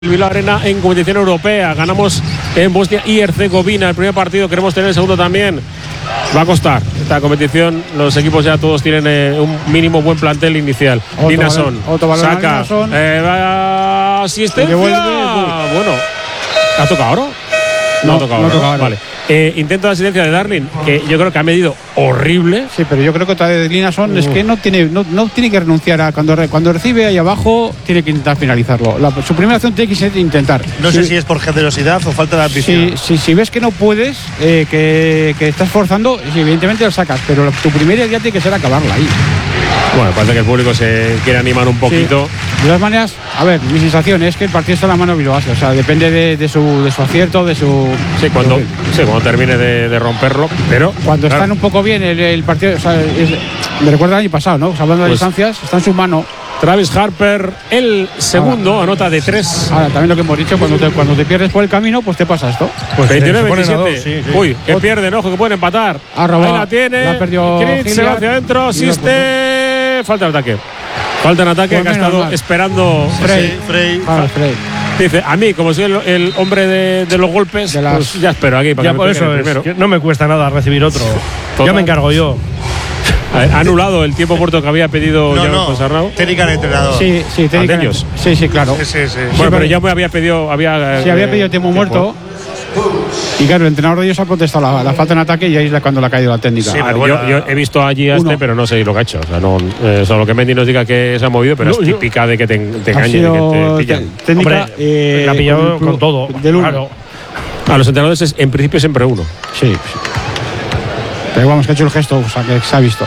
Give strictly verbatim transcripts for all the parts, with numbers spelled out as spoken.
Bilbao Arena en competición europea. Ganamos en Bosnia y Herzegovina el primer partido, queremos tener el segundo también. Va a costar esta competición. Los equipos ya todos tienen eh, un mínimo buen plantel inicial. Linason saca, eh, va, asistencia. Bueno, ¿ha tocado ahora? No, no ha tocado, no, no, tocado vale. Eh, intento de asistencia de Darling, que yo creo que ha medido horrible. Sí, pero yo creo que otra de Linason uh. es que no tiene, no, no tiene que renunciar a cuando, cuando recibe ahí abajo, tiene que intentar finalizarlo. La, su primera acción tiene que ser intentar. No sí. sé si es por generosidad o falta de ambición. Si, si, si ves que no puedes, eh, que, que estás forzando, evidentemente lo sacas, pero tu primera idea tiene que ser acabarla ahí. Bueno, parece que el público se quiere animar un poquito. Sí. De todas maneras, a ver, mi sensación es que el partido está en la mano de Bilbao. O sea, depende de, de, su, de su acierto, de su. Sí, cuando, de, sí, cuando termine de, de romperlo. Pero cuando claro. están un poco bien el, el partido, o sea, es, me recuerda el año pasado, ¿no? O sea, hablando de pues, distancias, está en su mano. Travis Harper, el segundo, ahora, anota de tres. Ahora, también lo que hemos dicho, cuando te, cuando te pierdes por el camino, pues te pasa esto. Pues veintinueve veintisiete. Sí, sí. Uy, que pierden, ojo, que pueden empatar. Ha robado, ahí la tiene. La perdió. Kritz se va hacia adentro, asiste. Falta el ataque. Falta en ataque, pues que ha estado mal. esperando. Frey. Sí, Frey. Ah, Frey. Dice, a mí, como soy el, el hombre de, de los golpes, de las... pues ya espero aquí. Para ya que por me eso es, primero. No me cuesta nada recibir otro. Total. Ya me encargo yo. Ha anulado el tiempo muerto que había pedido no, ya no. Sarnau. Técnica de entrenador. Sí, sí, técnica. De ellos. Sí, sí, claro. Sí, sí, sí. Bueno, sí, pero ya me había pedido. Había, sí, había pedido tiempo, tiempo muerto. Y claro, el entrenador de ellos ha contestado la, la falta en ataque y ahí es cuando le ha caído la técnica. Sí, pero bueno, yo, yo he visto allí a este, pero no sé lo que ha hecho. O sea, no, eh, solo que Mendy nos diga que se ha movido, pero no, es típica de que te, te engañen, de que te pillan. Técnica, Hombre, eh, la ha pillado con, con todo. Del uno. Claro. A los entrenadores es en principio siempre uno. Sí. sí. Pero vamos, que ha hecho el gesto, o sea, que se ha visto.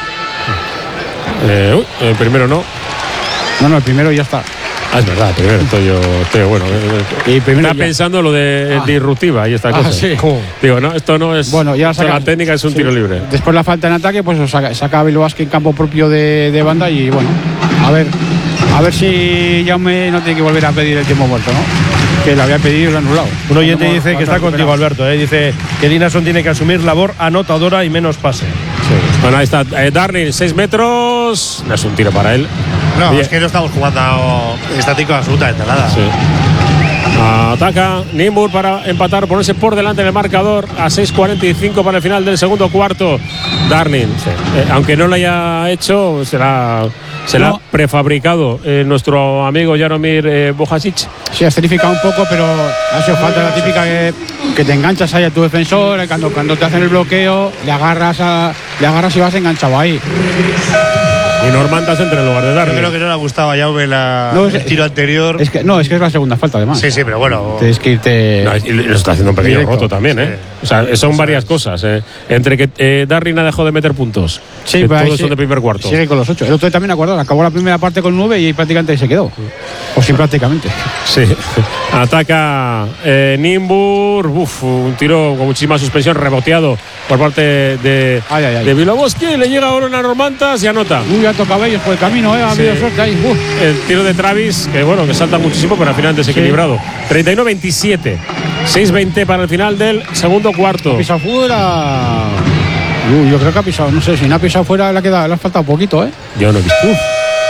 Eh, uy, el primero no. No, no, el primero ya está. Ah, es verdad, primero estoy yo, estoy bueno. Y primero está ya. pensando lo de ah. disruptiva y esta ah, cosa. Sí. Digo, no, esto no es. Bueno, ya saca, la técnica es un sí. tiro libre. Después la falta en ataque, pues saca, saca a Bilbao en campo propio de, de banda y bueno, a ver, a ver si Jaume no tiene que volver a pedir el tiempo muerto, ¿no? Que le había pedido y lo ha anulado. Un oyente dice que está contigo, Alberto. ¿eh? Dice que Linason tiene que asumir labor anotadora y menos pase. Sí. Bueno, ahí está eh, Darling, seis metros. No es un tiro para él. No, Oye. es que no estamos jugando estático absolutamente nada. Sí. Ataca Nimbur para empatar, ponerse por delante en el marcador a seis cuarenta y cinco para el final del segundo cuarto. Darling, sí. eh, aunque no lo haya hecho, será. Se la no. ha prefabricado eh, nuestro amigo Jaromir eh, Bojasic. Sí, ha escenificado un poco, pero ha sido falta la típica que, que te enganchas ahí a tu defensor, cuando, cuando te hacen el bloqueo, le agarras a, le agarras y vas enganchado ahí. Y Normantas entra en lugar de Darling. Yo creo que no le gustaba a Jaume la, no, es, el tiro anterior. Es que, no, es que es la segunda falta además. Sí, sí, pero bueno. Tienes que irte. No, y lo está haciendo un pequeño directo. roto también, ¿eh? Sí. O sea, son varias cosas. ¿eh? Entre que eh, Darling ha dejado de meter puntos. Sí, que pero todos sí, son de primer cuarto. Sigue con los ocho. El otro también acordado. Acabó la primera parte con nueve y prácticamente ahí se quedó. O sin prácticamente. Sí. Ataca eh, Nimbur. Uf, un tiro con muchísima suspensión, reboteado por parte de, ay, ay, ay. de Bilbao-Bosque. Le llega ahora a Normantas y anota. Uy, ha tocado ellos por el camino, ¿eh? Ha habido sí. suerte ahí. Uf. El tiro de Travis, que bueno, que salta muchísimo, pero al final desequilibrado. Sí. treinta y nueve veintisiete. seis veinte para el final del segundo cuarto. Ha pisado fuera. Uy, yo creo que ha pisado, no sé, si no ha pisado fuera le ha, quedado, le ha faltado poquito, ¿eh? Yo no he visto. Uf.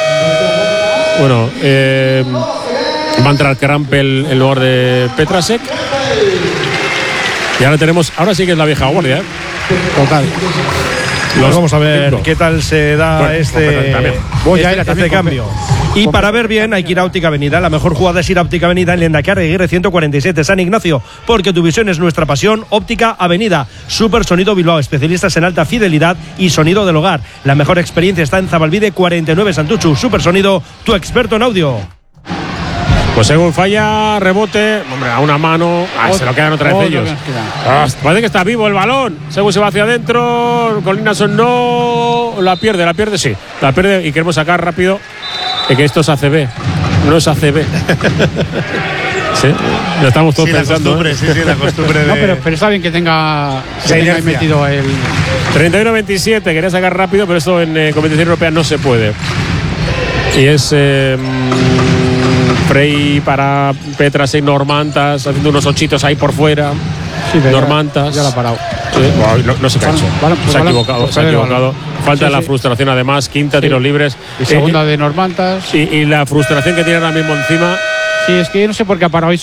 Bueno, eh, va a entrar Krampel en lugar de Petrasek. Y ahora tenemos, ahora sí que es la vieja guardia, ¿eh? Total. Los vamos a ver cinco. Qué tal se da bueno, este, Voy este, este, este cambio. Y para ver bien hay que ir a Óptica Avenida. La mejor jugada es ir a Óptica Avenida en Lehendakari Aguirre ciento cuarenta y siete San Ignacio, porque tu visión es nuestra pasión. Óptica Avenida. Super Sonido Bilbao, especialistas en alta fidelidad y sonido del hogar. La mejor experiencia está en Zabalbide cuarenta y nueve Santuchu. Super Sonido, tu experto en audio. Pues según falla, rebote, hombre, a una mano, ah, se lo quedan otra vez ellos. Ah, parece que está vivo el balón. Según se va hacia adentro, con Linason no, la pierde, la pierde, sí, la pierde y queremos sacar rápido de que esto es A C B, no es A C B. Sí, lo estamos todos sí, pensando. La ¿eh? Sí, sí, la costumbre de. No, pero, pero está bien que tenga, que tenga metido el. treinta y uno veintisiete, quería sacar rápido, pero esto en eh, competición europea no se puede. Y es. Eh, Frey para Petrasek, Normantas, haciendo unos ochitos ahí por fuera. Sí, Normantas. Ya, ya la ha parado. Sí. No, no, no se cansó. Vale, pues se ha vale, equivocado. pues se ha equivocado. vale. Falta sí, la sí. frustración además. Quinta, sí. tiros libres. Y segunda eh, de Normantas. Y, y la frustración que tiene ahora mismo encima Sí, es que yo no sé por qué ha parado